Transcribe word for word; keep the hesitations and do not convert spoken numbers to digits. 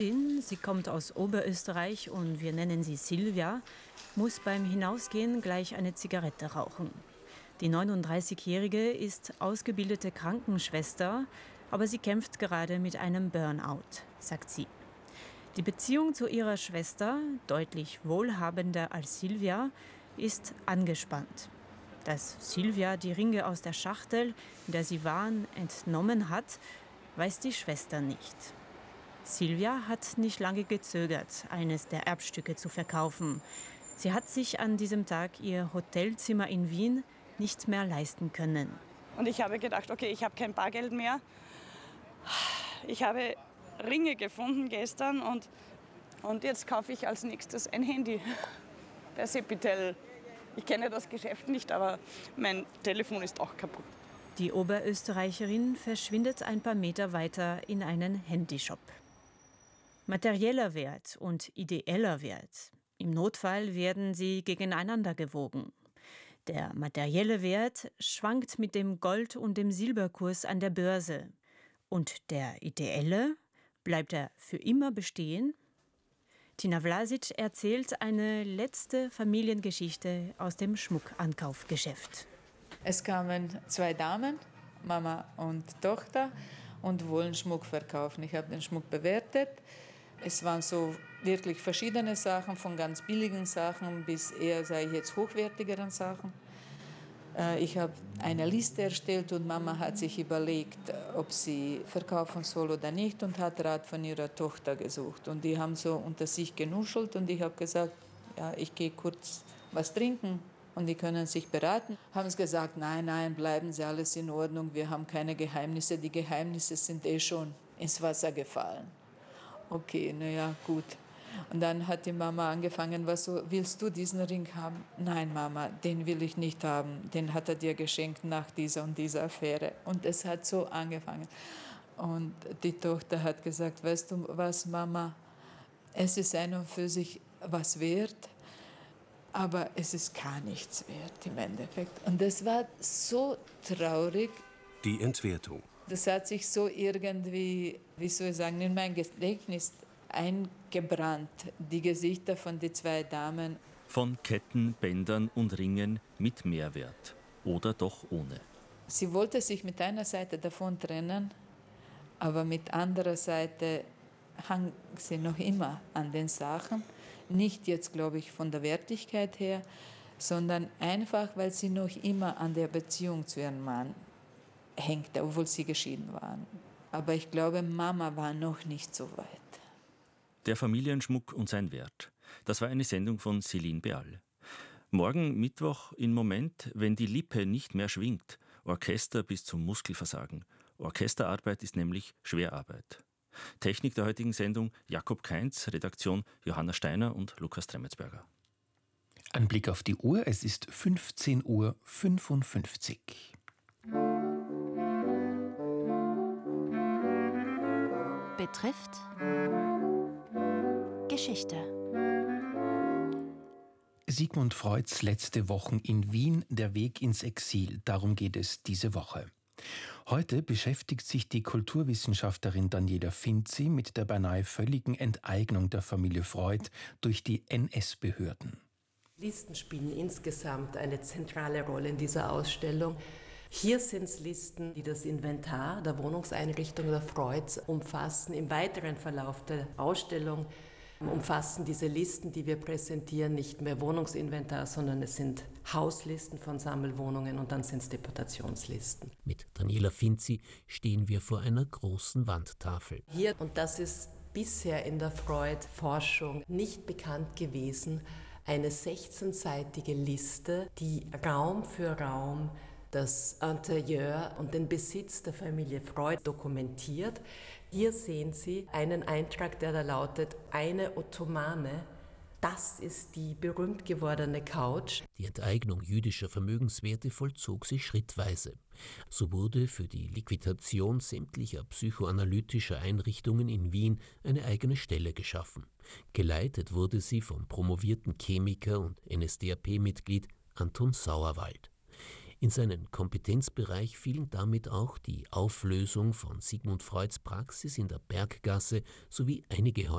Sie kommt aus Oberösterreich und wir nennen sie Silvia, muss beim Hinausgehen gleich eine Zigarette rauchen. Die neununddreißigjährige ist ausgebildete Krankenschwester, aber sie kämpft gerade mit einem Burnout, sagt sie. Die Beziehung zu ihrer Schwester, deutlich wohlhabender als Silvia, ist angespannt. Dass Silvia die Ringe aus der Schachtel, in der sie waren, entnommen hat, weiß die Schwester nicht. Silvia hat nicht lange gezögert, eines der Erbstücke zu verkaufen. Sie hat sich an diesem Tag ihr Hotelzimmer in Wien nicht mehr leisten können. Und ich habe gedacht, okay, ich habe kein Bargeld mehr. Ich habe Ringe gefunden gestern und, und jetzt kaufe ich als nächstes ein Handy bei Sepitel. Ich kenne das Geschäft nicht, aber mein Telefon ist auch kaputt. Die Oberösterreicherin verschwindet ein paar Meter weiter in einen Handyshop. Materieller Wert und ideeller Wert. Im Notfall werden sie gegeneinander gewogen. Der materielle Wert schwankt mit dem Gold- und dem Silberkurs an der Börse. Und der ideelle, bleibt er für immer bestehen? Tina Vlasic erzählt eine letzte Familiengeschichte aus dem Schmuckankaufgeschäft. Es kamen zwei Damen, Mama und Tochter, und wollen Schmuck verkaufen. Ich habe den Schmuck bewertet. Es waren so wirklich verschiedene Sachen, von ganz billigen Sachen bis eher, sage ich jetzt, hochwertigeren Sachen. Ich habe eine Liste erstellt und Mama hat sich überlegt, ob sie verkaufen soll oder nicht und hat Rat von ihrer Tochter gesucht. Und die haben so unter sich genuschelt und ich habe gesagt, ja, ich gehe kurz was trinken und die können sich beraten. Haben sie gesagt, nein, nein, bleiben Sie, alles in Ordnung, wir haben keine Geheimnisse, die Geheimnisse sind eh schon ins Wasser gefallen. Okay, naja, gut. Und dann hat die Mama angefangen, was so, willst du diesen Ring haben? Nein, Mama, den will ich nicht haben. Den hat er dir geschenkt nach dieser und dieser Affäre. Und es hat so angefangen. Und die Tochter hat gesagt, weißt du was, Mama, es ist ein und für sich was wert, aber es ist gar nichts wert im Endeffekt. Und das war so traurig. Die Entwertung. Das hat sich so irgendwie, wie soll ich sagen, in mein Gedächtnis eingebrannt, die Gesichter von den zwei Damen. Von Ketten, Bändern und Ringen mit Mehrwert oder doch ohne. Sie wollte sich mit einer Seite davon trennen, aber mit anderer Seite hang sie noch immer an den Sachen. Nicht jetzt, glaube ich, von der Wertigkeit her, sondern einfach, weil sie noch immer an der Beziehung zu ihrem Mann hängt, obwohl sie geschieden waren. Aber ich glaube, Mama war noch nicht so weit. Der Familienschmuck und sein Wert. Das war eine Sendung von Céline Beal. Morgen Mittwoch in Moment, wenn die Lippe nicht mehr schwingt. Orchester bis zum Muskelversagen. Orchesterarbeit ist nämlich Schwerarbeit. Technik der heutigen Sendung Jakob Kainz, Redaktion Johanna Steiner und Lukas Tremmetsberger. Ein Blick auf die Uhr, es ist fünfzehn Uhr fünfundfünfzig. Betrifft Geschichte. Sigmund Freuds letzte Wochen in Wien, der Weg ins Exil. Darum geht es diese Woche. Heute beschäftigt sich die Kulturwissenschaftlerin Daniela Finzi mit der beinahe völligen Enteignung der Familie Freud durch die N S-Behörden. Listen spielen insgesamt eine zentrale Rolle in dieser Ausstellung. Hier sind es Listen, die das Inventar der Wohnungseinrichtung der Freuds umfassen. Im weiteren Verlauf der Ausstellung umfassen diese Listen, die wir präsentieren, nicht mehr Wohnungsinventar, sondern es sind Hauslisten von Sammelwohnungen und dann sind es Deportationslisten. Mit Daniela Finzi stehen wir vor einer großen Wandtafel. Hier, und das ist bisher in der Freud-Forschung nicht bekannt gewesen, eine sechzehnseitige Liste, die Raum für Raum das Interieur und den Besitz der Familie Freud dokumentiert. Hier sehen Sie einen Eintrag, der da lautet, eine Ottomane. Das ist die berühmt gewordene Couch. Die Enteignung jüdischer Vermögenswerte vollzog sich schrittweise. So wurde für die Liquidation sämtlicher psychoanalytischer Einrichtungen in Wien eine eigene Stelle geschaffen. Geleitet wurde sie vom promovierten Chemiker und N S D A P-Mitglied Anton Sauerwald. In seinen Kompetenzbereich fielen damit auch die Auflösung von Sigmund Freuds Praxis in der Berggasse sowie einige